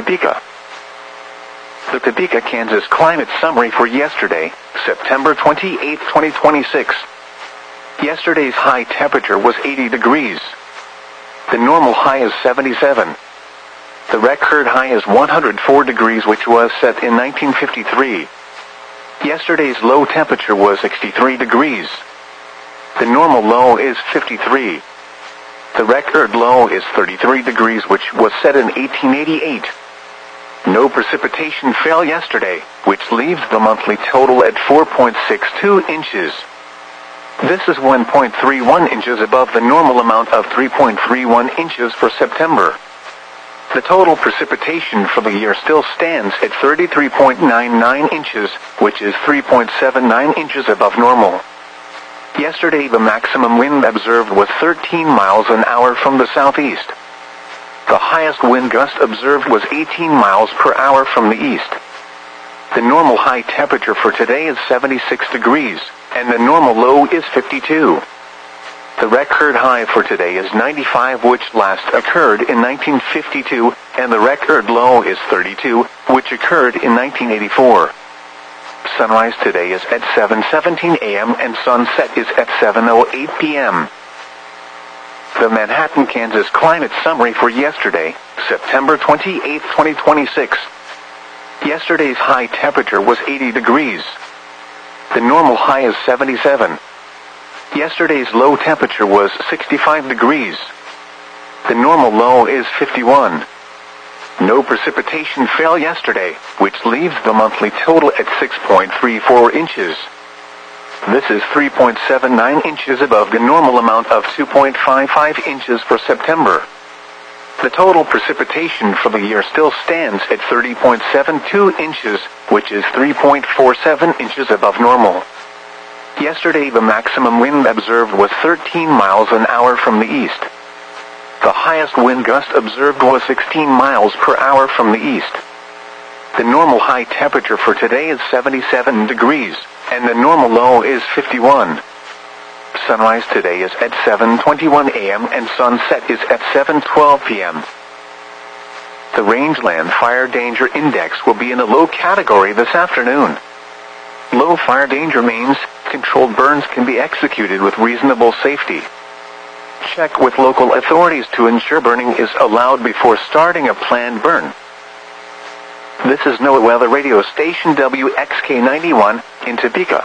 Topeka. The Topeka, Kansas climate summary for yesterday, September 28, 2026. Yesterday's high temperature was 80 degrees. The normal high is 77. The record high is 104 degrees, which was set in 1953. Yesterday's low temperature was 63 degrees. The normal low is 53. The record low is 33 degrees, which was set in 1888. No precipitation fell yesterday, which leaves the monthly total at 4.62 inches. This is 1.31 inches above the normal amount of 3.31 inches for September. The total precipitation for the year still stands at 33.99 inches, which is 3.79 inches above normal. Yesterday the maximum wind observed was 13 miles an hour from the southeast. The highest wind gust observed was 18 miles per hour from the east. The normal high temperature for today is 76 degrees, and the normal low is 52. The record high for today is 95, which last occurred in 1952, and the record low is 32, which occurred in 1984. Sunrise today is at 7:17 a.m. and sunset is at 7:08 p.m. The Manhattan, Kansas climate summary for yesterday, September 28, 2026. Yesterday's high temperature was 80 degrees. The normal high is 77. Yesterday's low temperature was 65 degrees. The normal low is 51. No precipitation fell yesterday, which leaves the monthly total at 6.34 inches. This is 3.79 inches above the normal amount of 2.55 inches for September. The total precipitation for the year still stands at 30.72 inches, which is 3.47 inches above normal. Yesterday the maximum wind observed was 13 miles an hour from the east. The highest wind gust observed was 16 miles per hour from the east. The normal high temperature for today is 77 degrees, and the normal low is 51. Sunrise today is at 7:21 a.m. and sunset is at 7:12 p.m. The Rangeland Fire Danger Index will be in a low category this afternoon. Low fire danger means controlled burns can be executed with reasonable safety. Check with local authorities to ensure burning is allowed before starting a planned burn. This is NOAA Weather Radio Station WXK91 in Topeka.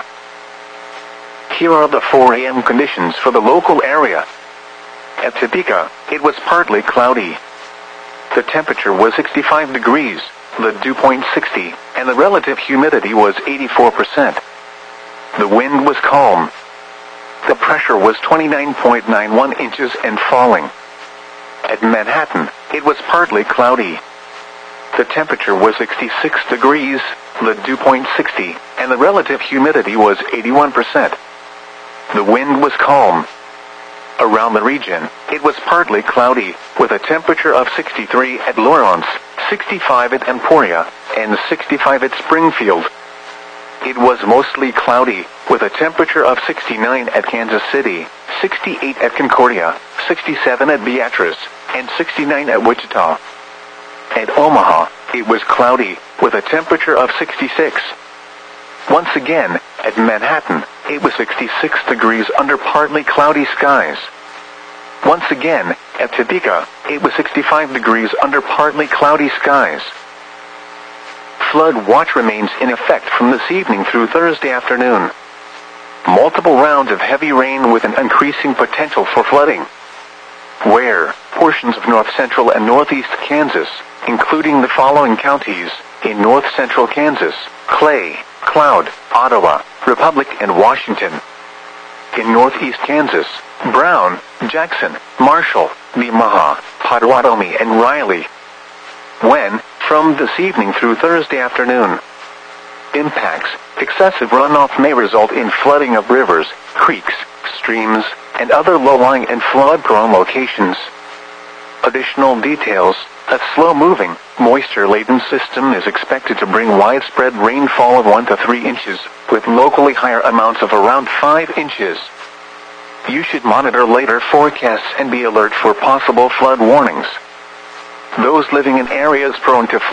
Here are the 4 a.m. conditions for the local area. At Topeka, it was partly cloudy. The temperature was 65 degrees, the dew point 60, and the relative humidity was 84%. The wind was calm. The pressure was 29.91 inches and falling. At Manhattan, it was partly cloudy. The temperature was 66 degrees, the dew point 60, and the relative humidity was 81%. The wind was calm. Around the region, it was partly cloudy, with a temperature of 63 at Lawrence, 65 at Emporia, and 65 at Springfield. It was mostly cloudy, with a temperature of 69 at Kansas City, 68 at Concordia, 67 at Beatrice, and 69 at Wichita. At Omaha, it was cloudy, with a temperature of 66. Once again, at Manhattan, it was 66 degrees under partly cloudy skies. Once again, at Topeka, it was 65 degrees under partly cloudy skies. Flood watch remains in effect from this evening through Thursday afternoon. Multiple rounds of heavy rain with an increasing potential for flooding. Where portions of north central and northeast Kansas, including the following counties, in north central Kansas: Clay, Cloud, Ottawa, Republic, and Washington. In northeast Kansas: Brown, Jackson, Marshall, Nemaha, Potawatomi, and Riley. When, from this evening through Thursday afternoon. Impacts: excessive runoff may result in flooding of rivers, creeks, streams, and other low-lying and flood-prone locations. Additional details: a slow-moving, moisture-laden system is expected to bring widespread rainfall of 1 to 3 inches, with locally higher amounts of around 5 inches. You should monitor later forecasts and be alert for possible flood warnings. Those living in areas prone to flood